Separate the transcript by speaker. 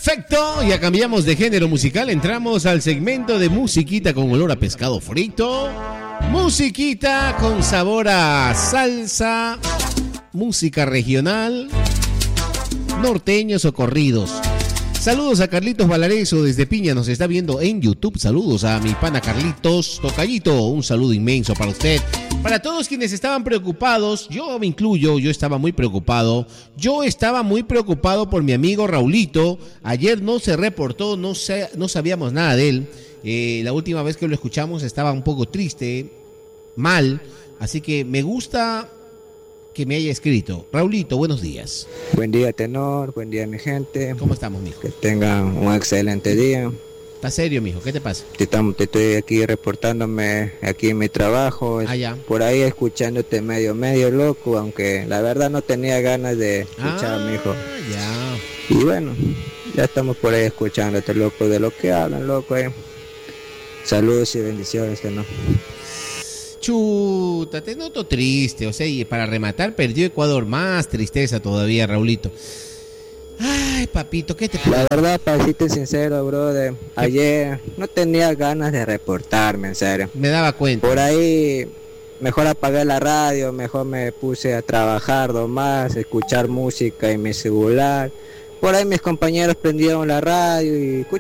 Speaker 1: Perfecto, ya cambiamos de género musical, entramos al segmento de musiquita con olor a pescado frito, musiquita con sabor a salsa, música regional, norteños o corridos. Saludos a Carlitos Valareso desde Piña, nos está viendo en YouTube. Saludos a mi pana Carlitos Tocayito, un saludo inmenso para usted. Para todos quienes estaban preocupados, yo me incluyo, yo estaba muy preocupado. Yo estaba muy preocupado por mi amigo Raulito. Ayer no se reportó, no sabíamos nada de él. La última vez que lo escuchamos estaba un poco triste, mal. Así que me gusta que me haya escrito. Raulito, buenos días.
Speaker 2: Buen día, tenor. Buen día, mi gente.
Speaker 1: ¿Cómo estamos, mijo?
Speaker 2: Que tengan un excelente día.
Speaker 1: ¿Estás serio, mijo? ¿Qué te pasa?
Speaker 2: Te estoy aquí reportándome aquí en mi trabajo.
Speaker 1: Ya.
Speaker 2: Por ahí escuchándote medio loco, aunque la verdad no tenía ganas de escuchar, mijo.
Speaker 1: Ya.
Speaker 2: Y bueno, ya estamos por ahí escuchándote, loco, de lo que hablan, loco. Saludos y bendiciones, tenor.
Speaker 1: Chuta, te noto triste, o sea, y para rematar perdió Ecuador, más tristeza todavía, Raulito. Ay, papito, ¿qué te pasa?
Speaker 2: La verdad, para decirte sincero, brother, ayer no tenía ganas de reportarme, en serio.
Speaker 1: Me daba cuenta.
Speaker 2: Por ahí, mejor apagué la radio, mejor me puse a trabajar nomás, escuchar música en mi celular. Por ahí mis compañeros prendieron la radio y